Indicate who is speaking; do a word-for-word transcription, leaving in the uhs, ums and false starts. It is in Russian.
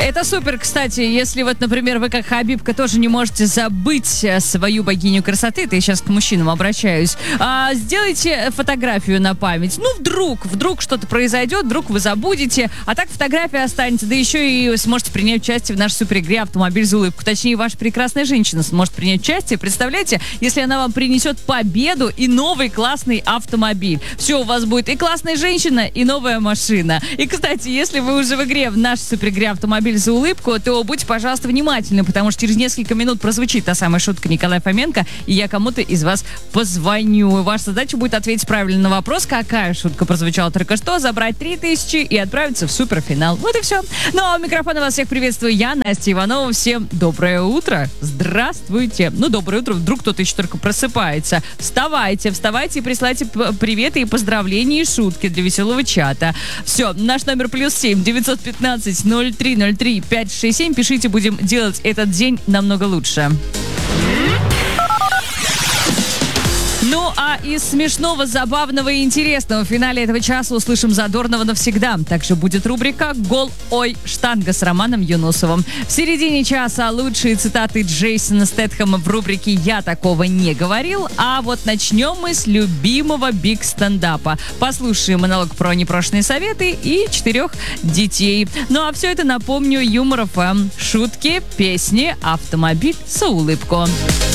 Speaker 1: Это супер, кстати, если вот, например, вы как Хабибка тоже не можете забыть свою богиню красоты, это я сейчас к мужчинам обращаюсь, а, сделайте фотографию на память. Ну, вдруг, вдруг что-то произойдет, вдруг вы забудете, а так фотография останется, да еще и сможете принять участие в нашей суперигре «Автомобиль за улыбку». Точнее, ваша прекрасная женщина сможет принять участие. Представляете, если она вам принесет победу и новый классный автомобиль. Все, у вас будет и классная женщина, и новая машина. И, кстати, если вы уже в игре, в нашей суперигре «Автомобиль за улыбку», то будьте, пожалуйста, внимательны, потому что через несколько минут прозвучит та самая шутка Николая Фоменко, и я кому-то из вас позвоню. Ваша задача будет ответить правильно на вопрос, какая шутка прозвучала только что, забрать три тысячи и отправиться в суперфинал. Вот и все. Ну, а у микрофона вас всех приветствую я, Настя Иванова. Всем доброе утро. Здравствуйте. Ну, доброе утро. Вдруг кто-то еще только просыпается. Вставайте, вставайте и присылайте приветы и поздравления и шутки для веселого чата. Все, наш номер плюс семь девятьсот пятнадцать ноль три ноль три пять шесть семь. Пишите, будем делать этот день намного лучше. Ну, а из смешного, забавного и интересного в финале этого часа услышим задорного навсегда. Также будет рубрика «Гол, ой, штанга» с Романом Юнусовым. В середине часа лучшие цитаты Джейсона Стэтхэма в рубрике «Я такого не говорил». А вот начнем мы с любимого биг-стендапа. Послушаем монолог про непрошенные советы и четырех детей. Ну, а все это, напомню, Юмор эф эм. Шутки, песни, автомобиль за улыбку.